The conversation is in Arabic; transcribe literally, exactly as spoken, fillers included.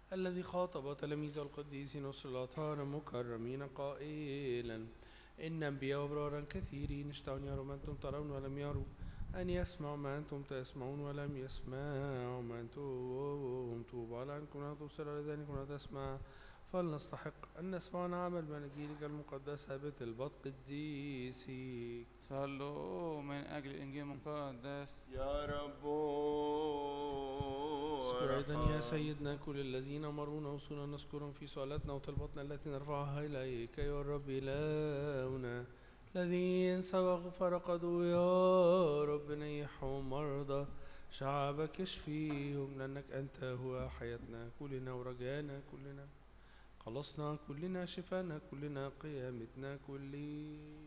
الذي خاطب تلاميذه القديسين والسلاطان المكرمين قائلا: إن أنبياء وأبرارا كثيرين اشتهوا أن يروا ما أنتم ترون ولم يروا، أن يسمعوا ما أنتم تسمعون ولم يسمعوا ما أنتم. طوبى لكم لا تبصر ولذلك لا تسمع، فلنستحق أن نسمع ونعمل بأناجيلك المقدسة بطلبات قديسيك. صلوا من أجل الإنجيل المقدس. يا رب اذكر أيضا يا ارحم. سيدنا كل الذين مرونا وصونا نذكرهم في سؤالاتنا وطلباتنا التي نرفعها إليك أيها الرب إلهنا، الذين سبق فرقدوا يا رب نيحهم مرضى شعبك اشفيهم، لأنك أنت هو حياتنا كلنا ورجانا كلنا، خلصنا كلنا، شفانا كلنا، قيامتنا كلنا.